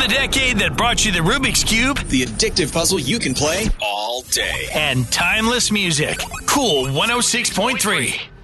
the decade that brought you the Rubik's Cube, the addictive puzzle you can play all day, and timeless music. Cool 106.3.